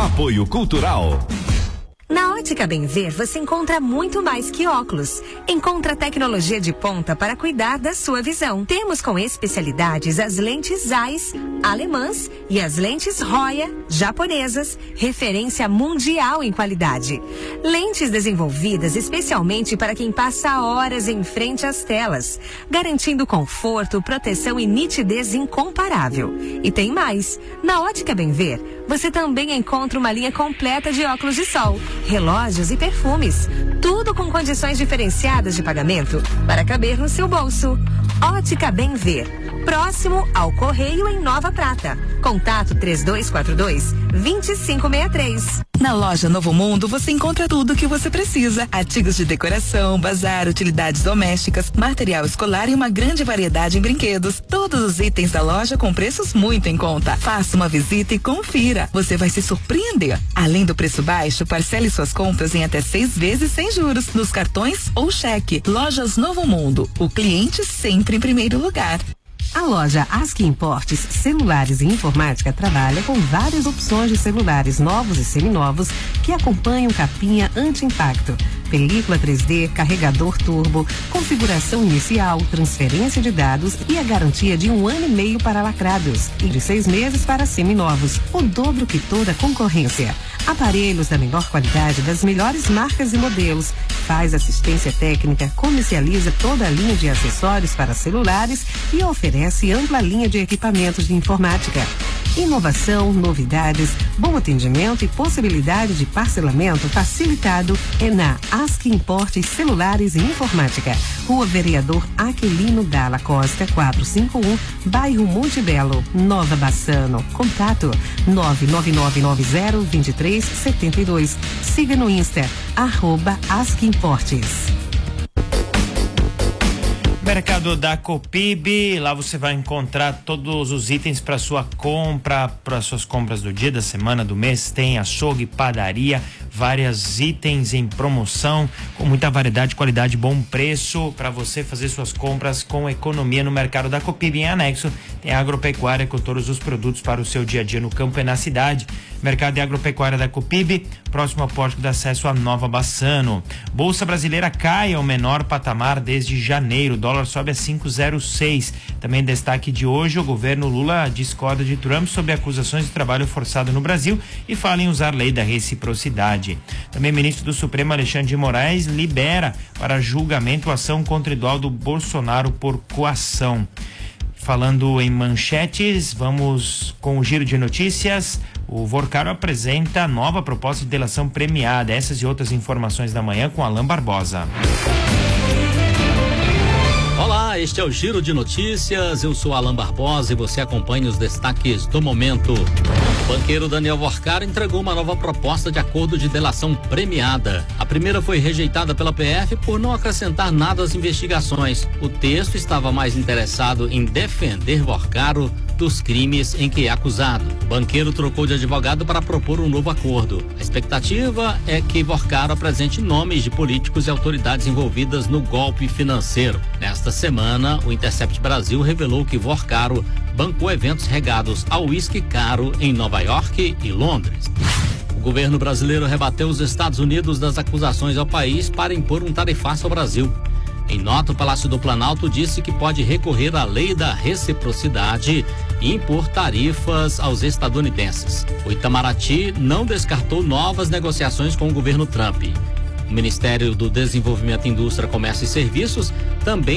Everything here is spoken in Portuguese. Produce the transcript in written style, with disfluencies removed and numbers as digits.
Apoio Cultural. Na Ótica Bem Ver, você encontra muito mais que óculos. Encontra tecnologia de ponta para cuidar da sua visão. Temos com especialidades as lentes Zeiss, alemãs e as lentes Roya, japonesas, referência mundial em qualidade. Lentes desenvolvidas especialmente para quem passa horas em frente às telas, garantindo conforto, proteção e nitidez incomparável. E tem mais. Na Ótica Bem Ver, você também encontra uma linha completa de óculos de sol, relógios e perfumes. Tudo com condições diferenciadas de pagamento para caber no seu bolso. Ótica Bem Ver. Próximo ao Correio em Nova Prata. Contato 3242-2563. Na loja Novo Mundo você encontra tudo o que você precisa. Artigos de decoração, bazar, utilidades domésticas, material escolar e uma grande variedade em brinquedos. Todos os itens da loja com preços muito em conta. Faça uma visita e confira. Você vai se surpreender. Além do preço baixo, parcele suas compras em até 6 vezes sem juros, nos cartões ou cheque. Lojas Novo Mundo. O cliente sempre em primeiro lugar. A loja ASC Importes Celulares e Informática trabalha com várias opções de celulares novos e seminovos que acompanham capinha anti-impacto, película 3D, carregador turbo, configuração inicial, transferência de dados e a garantia de 1 ano e meio para lacrados e de 6 meses para seminovos, o dobro que toda a concorrência. Aparelhos da melhor qualidade das melhores marcas e modelos, faz assistência técnica, comercializa toda a linha de acessórios para celulares e oferece ampla linha de equipamentos de informática. Inovação, novidades, bom atendimento e possibilidade de parcelamento facilitado é na ASC Importes Celulares e Informática. Rua Vereador Aquilino Dalla Costa, 451, bairro Monte Belo, Nova Bassano. Contato 999902372. Siga no Insta, @ASC Importes. Mercado da Copib, lá você vai encontrar todos os itens para sua compra, para suas compras do dia, da semana, do mês. Tem açougue, padaria, vários itens em promoção, com muita variedade, qualidade, bom preço, para você fazer suas compras com economia no Mercado da Copib. Em anexo, tem a agropecuária com todos os produtos para o seu dia a dia no campo e na cidade. Mercado de Agropecuária da Copib, próximo ao pórtico de acesso a Nova Bassano. Bolsa Brasileira cai ao menor patamar desde janeiro, dólar sobe a 5,06. Também destaque de hoje, o governo Lula discorda de Trump sobre acusações de trabalho forçado no Brasil e fala em usar lei da reciprocidade. Também o ministro do Supremo, Alexandre de Moraes, libera para julgamento a ação contra Eduardo Bolsonaro por coação. Falando em manchetes, vamos com o giro de notícias. O Vorcaro apresenta nova proposta de delação premiada. Essas e outras informações da manhã com Alain Barbosa. Olá, este é o Giro de Notícias, eu sou Alain Barbosa e você acompanha os destaques do momento. O banqueiro Daniel Vorcaro entregou uma nova proposta de acordo de delação premiada. A primeira foi rejeitada pela PF por não acrescentar nada às investigações. O texto estava mais interessado em defender Vorcaro dos crimes em que é acusado. O banqueiro trocou de advogado para propor um novo acordo. A expectativa é que Vorcaro apresente nomes de políticos e autoridades envolvidas no golpe financeiro. Nesta semana, o Intercept Brasil revelou que Vorcaro bancou eventos regados ao uísque caro em Nova York e Londres. O governo brasileiro rebateu os Estados Unidos das acusações ao país para impor um tarifaço ao Brasil. Em nota, o Palácio do Planalto disse que pode recorrer à lei da reciprocidade e impor tarifas aos estadunidenses. O Itamaraty não descartou novas negociações com o governo Trump. O Ministério do Desenvolvimento, Indústria, Comércio e Serviços também